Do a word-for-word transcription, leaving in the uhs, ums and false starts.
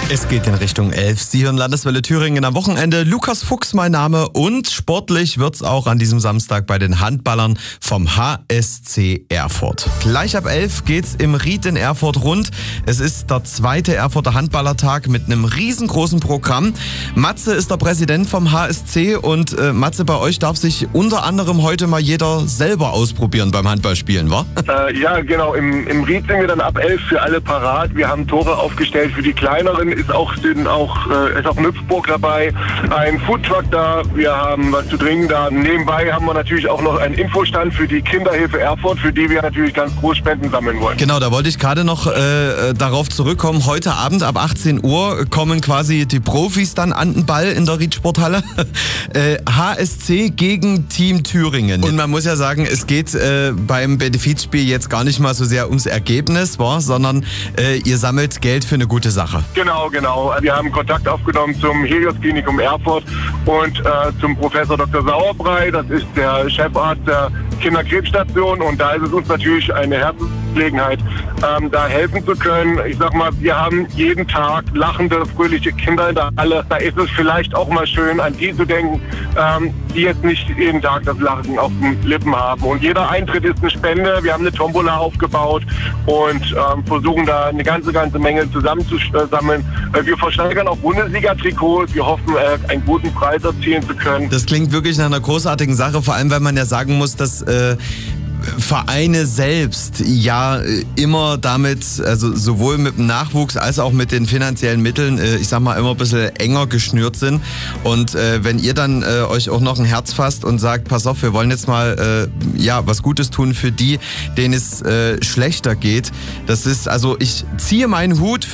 Es geht in Richtung elf. Sie hören Landeswelle Thüringen am Wochenende. Lukas Fuchs mein Name und sportlich wird's auch an diesem Samstag bei den Handballern vom H S C Erfurt. Gleich ab elf geht's im Ried in Erfurt rund. Es ist der zweite Erfurter Handballertag mit einem riesengroßen Programm. Matze ist der Präsident vom H S C und äh, Matze, bei euch darf sich unter anderem heute mal jeder selber ausprobieren beim Handballspielen, wa? Äh, ja, genau. Im, im Ried sind wir dann ab elf für alle parat. Wir haben Tore aufgestellt für die Kleineren. Ist auch, sind auch, äh, ist auch ein Hüpfburg dabei, ein Foodtruck da, wir haben was zu trinken da. Nebenbei haben wir natürlich auch noch einen Infostand für die Kinderhilfe Erfurt, für die wir natürlich ganz groß Spenden sammeln wollen. Genau, da wollte ich gerade noch äh, darauf zurückkommen. Heute Abend ab achtzehn Uhr kommen quasi die Profis dann an den Ball in der Riedsporthalle. äh, H S C gegen Team Thüringen. Und man muss ja sagen, es geht äh, beim Benefizspiel jetzt gar nicht mal so sehr ums Ergebnis, wa? sondern äh, ihr sammelt Geld für eine gute Sache. Genau, genau. Wir haben Kontakt aufgenommen zum Helios Klinikum Erfurt und äh, zum Professor Doktor Sauerbrei. Das ist der Chefarzt der Kinderkrebsstation und da ist es uns natürlich eine Herzensgelegenheit, ähm, da helfen zu können. Ich sag mal, wir haben jeden Tag lachende, fröhliche Kinder in der Halle. Da ist es vielleicht auch mal schön, an die zu denken, ähm, die jetzt nicht jeden Tag das Lachen auf den Lippen haben. Und jeder Eintritt ist eine Spende. Wir haben eine Tombola aufgebaut und ähm, versuchen da eine ganze, ganze Menge zusammenzusammeln. Äh, wir versteigern auch Bundesliga-Trikots. Wir hoffen, äh, einen guten Preis erzielen zu können. Das klingt wirklich nach einer großartigen Sache, vor allem, weil man ja sagen muss, dass äh, Vereine selbst ja immer damit, also sowohl mit dem Nachwuchs als auch mit den finanziellen Mitteln, ich sag mal, immer ein bisschen enger geschnürt sind. Und äh, wenn ihr dann äh, euch auch noch ein Herz fasst und sagt, pass auf, wir wollen jetzt mal äh, ja was Gutes tun für die, denen es äh, schlechter geht. Das ist, also ich ziehe meinen Hut